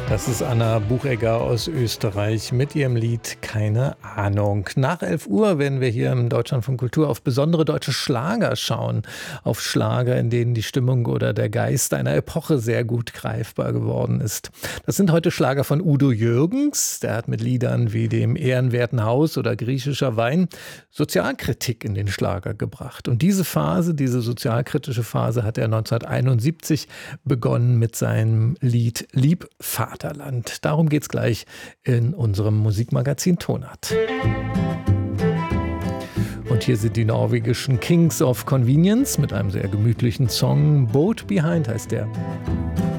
Das ist Anna Buchegger aus Österreich mit ihrem Lied Keine Ahnung. Nach 11 Uhr werden wir hier im Deutschlandfunk Kultur auf besondere deutsche Schlager schauen. Auf Schlager, in denen die Stimmung oder der Geist einer Epoche sehr gut greifbar geworden ist. Das sind heute Schlager von Udo Jürgens. Der hat mit Liedern wie dem Ehrenwerten Haus oder Griechischer Wein Sozialkritik in den Schlager gebracht. Und diese sozialkritische Phase hat er 1971 begonnen mit seinem Lied Lieb Vaterland. Darum geht's gleich in unserem Musikmagazin Tonart. Und hier sind die norwegischen Kings of Convenience mit einem sehr gemütlichen Song. Boat Behind heißt der.